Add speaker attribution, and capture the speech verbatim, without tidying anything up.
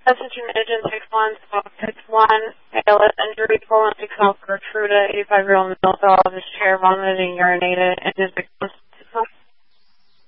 Speaker 1: Message from Agent six one, six six one, A L S injury, colon six South Gertruda, eighty-five-year-old male fell off his chair, vomited and urinated, and his victim